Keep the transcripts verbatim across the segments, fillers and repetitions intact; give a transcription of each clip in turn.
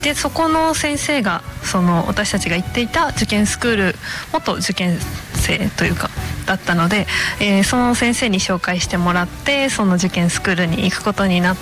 でそこの先生がその私たちが行っていた受験スクール元受験生というかだったので、えー、その先生に紹介してもらってその受験スクールに行くことになって、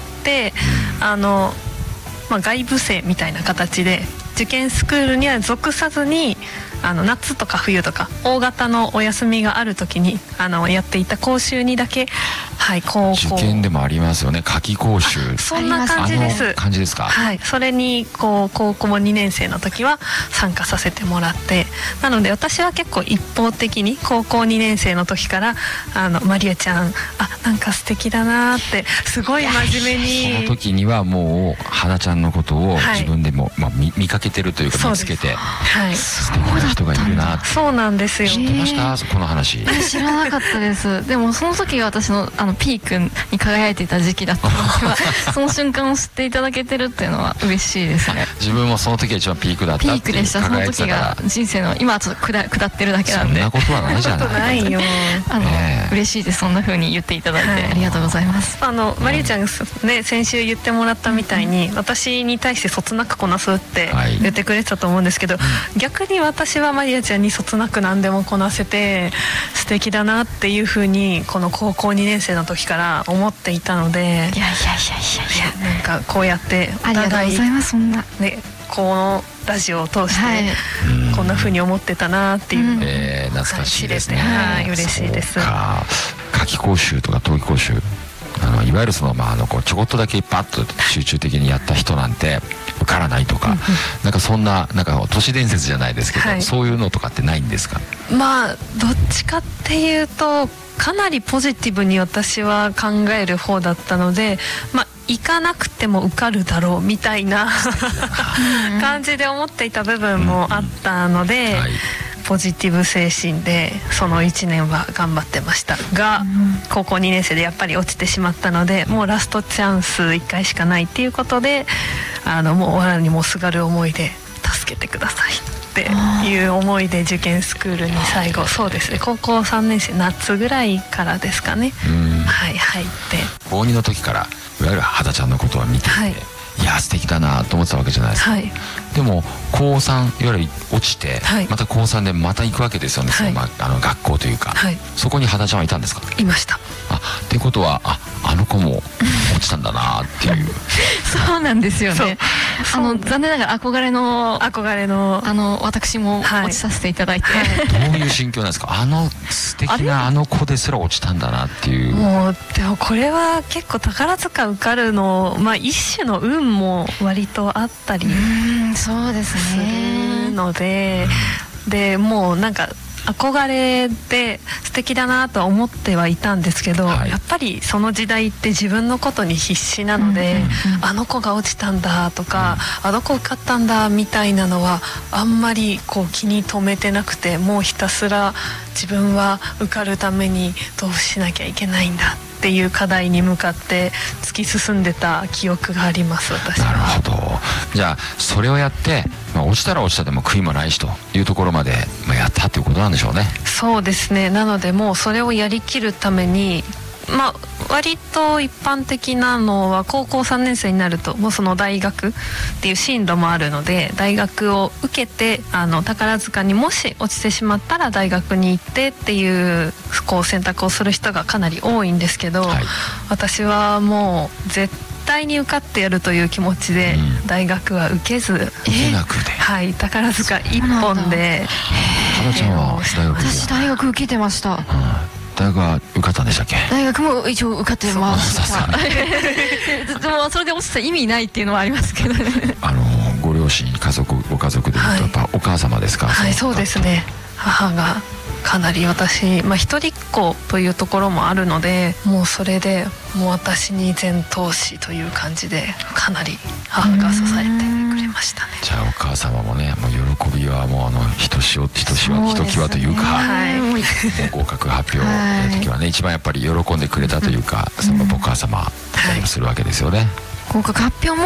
あの、まあ、外部生みたいな形で受験スクールには属さずに、あの夏とか冬とか大型のお休みがある時にあのやっていた講習にだけ、はい、高校受験でもありますよね、夏季講習。 そんな感じです。 あの感じですか。 はい、それにこう高校にねん生の時は参加させてもらって、なので私は結構一方的に高校にねん生の時からあのマリアちゃん、あ、なんか素敵だなってすごい真面目に。 その時にはもう花ちゃんのことを自分でも、はい、まあ、見, 見かけてるというか見つけて、 はい、 素敵な人がいるなって。 そうなんですよ。 知ってました、この話。 知らなかったです。でもその時が私のあのピークに輝いていた時期だったのではその瞬間を知っていただけてるっていうのは嬉しいですね。 自分もその時が一番ピークだったっていう。 ピークでした。その時が人生の、今はちょっと下下ってるだけなんで。 そんなことはないじゃない。 ないよ。 あの、えー、嬉しいです。そんな風に言っていただいて、はい、ありがとうございます。 あのマリアちゃんがね、先週言ってもらったみたいに、うん、私に対してそつなくこなすって言ってくれてたと思うんですけど、はい、逆に私はマリアちゃんにそつなく何でもこなせて素敵だなっていう風にこの高校にねん生の時から思っていたので、いやいやいやいやいや、なんかこうやってお互い、 ありがとうございます。そんなね、このラジオを通して、はい、こんな風に思ってたなっていうのを、うん、 えー、懐かしいですね。 はい、嬉しいです。 夏季講習とか冬季講習、あのいわゆるその、まあ、あのこうちょこっとだけパッと集中的にやった人なんて受からないとか、うん、なんかそんななんか都市伝説じゃないですけど、はい、そういうのとかってないんですか。 まあどっちかっていうとかなりポジティブに私は考える方だったので、まあ行かなくても受かるだろうみたいな感じで思っていた部分もあったので、うんはい、ポジティブ精神でそのいちねんは頑張ってましたが、うん、高校にねん生でやっぱり落ちてしまったので、もうラストチャンスいっかいしかないっていうことで、あのもう我にもすがる思いで助けてくださいっていう思いで受験スクールに最後、そうですね、高校さんねん生夏ぐらいからですかね、はい、入って。 高にの時からいわゆる肌ちゃんのことを見ていて、はい、いや素敵だなと思ってたわけじゃないですか、はい、でも高さんいわゆる落ちて、はい、また高さんでまた行くわけですよね、はい、そのまあ、あの学校というか、はい、そこに肌ちゃんはいたんですか。 いました。 あ、っていうことは、あ、あの子も落ちたんだなっていうそうなんですよね。あの残念ながら憧れの憧れのあの私も落ちさせていただいて、はいはい、どういう心境なんですか。あの素敵なあの子ですら落ちたんだなっていう。 もうでもこれは結構宝塚受かるの、まあ一種の運も割とあったりするので、でもうなんか憧れで素敵だなとは思ってはいたんですけど、はい、やっぱりその時代って自分のことに必死なので、うんうんうん、あの子が落ちたんだとか、うん、あの子受かったんだみたいなのはあんまりこう気に留めてなくて、もうひたすら自分は受かるためにどうしなきゃいけないんだっていう課題に向かって突き進んでた記憶があります、私は。 なるほど。じゃあそれをやって、まあ、落ちたら落ちたでも悔いもないしというところまで、まあ、やったということなんでしょうね。 そうですね。なのでもうそれをやりきるために、まあ割と一般的なのは高校さんねん生になるともうその大学っていう進路もあるので、大学を受けてあの宝塚にもし落ちてしまったら大学に行ってっていうこう選択をする人がかなり多いんですけど、はい、私はもう絶対絶対に受かってやるという気持ちで大学は受けず、うん、受けなくて、 はい、宝塚一本で。 花ちゃんは大学、 私大学受けてました、うん、 大学は受かったんでしたっけ。 大学も一応受かってましたでもそれで落ちた意味ないっていうのはありますけどねあのご両親家族ご家族でいうとやっぱお母様ですか。 はい、はい、そうですね。母がかなり私、まあ、一人っ子というところもあるので、もうそれでもう私に全投資という感じでかなり母が支えてくれましたね。 じゃあお母様もね、もう喜びはもうあのひとしおひとしわひときわというか、はい、もう合格発表の時はね、一番やっぱり喜んでくれたというか、そのお母様だったりもするわけですよね。 合格発表もお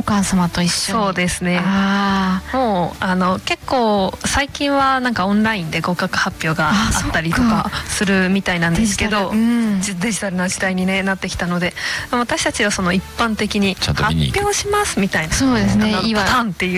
母様と一緒に。 そうですね。あもうあの結構最近はなんかオンラインで合格発表があったりとかするみたいなんですけど、デジタル、うん、デジタルな時代に、ね、なってきたので、私たちはその一般的に発表しますみたいな、 そうですね、 パターンっていう